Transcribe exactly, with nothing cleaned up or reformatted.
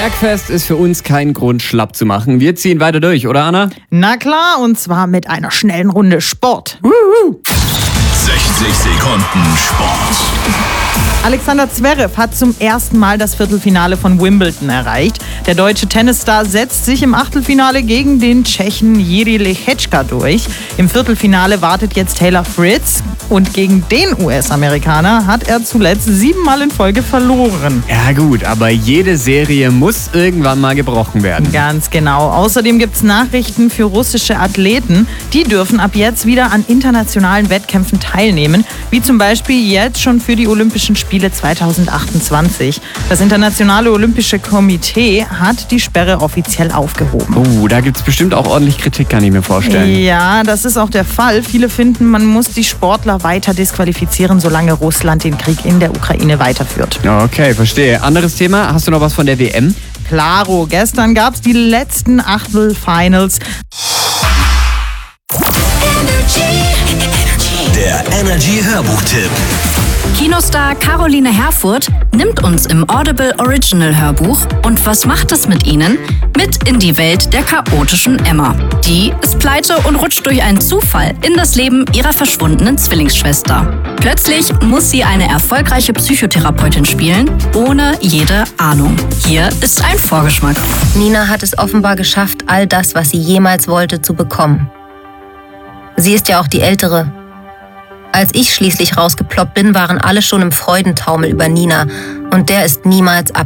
Bergfest ist für uns kein Grund, schlapp zu machen. Wir ziehen weiter durch, oder Anna? Na klar, und zwar mit einer schnellen Runde Sport. Wuhu. sechzig Sekunden Sport. Alexander Zverev hat zum ersten Mal das Viertelfinale von Wimbledon erreicht. Der deutsche Tennisstar setzt sich im Achtelfinale gegen den Tschechen Jiří Lehečka durch. Im Viertelfinale wartet jetzt Taylor Fritz und gegen den U S-Amerikaner hat er zuletzt siebenmal in Folge verloren. Ja gut, aber jede Serie muss irgendwann mal gebrochen werden. Ganz genau. Außerdem gibt es Nachrichten für russische Athleten. Die dürfen ab jetzt wieder an internationalen Wettkämpfen teilnehmen, wie zum Beispiel jetzt schon für die Olympischen Spiele zwanzig achtundzwanzig. Das Internationale Olympische Komitee hat die Sperre offiziell aufgehoben. Oh, da gibt es bestimmt auch ordentlich Kritik, kann ich mir vorstellen. Ja, das ist auch der Fall. Viele finden, man muss die Sportler weiter disqualifizieren, solange Russland den Krieg in der Ukraine weiterführt. Okay, verstehe. Anderes Thema, hast du noch was von der W M? Klaro, gestern gab es die letzten Achtelfinals. Der Energy Hörbuchtipp. Kinostar Caroline Herfurth nimmt uns im Audible Original Hörbuch und was macht es mit ihnen? Mit in die Welt der chaotischen Emma. Die ist pleite und rutscht durch einen Zufall in das Leben ihrer verschwundenen Zwillingsschwester. Plötzlich muss sie eine erfolgreiche Psychotherapeutin spielen, ohne jede Ahnung. Hier ist ein Vorgeschmack. Nina hat es offenbar geschafft, all das, was sie jemals wollte, zu bekommen. Sie ist ja auch die Ältere. Als ich schließlich rausgeploppt bin, waren alle schon im Freudentaumel über Nina und der ist niemals ab.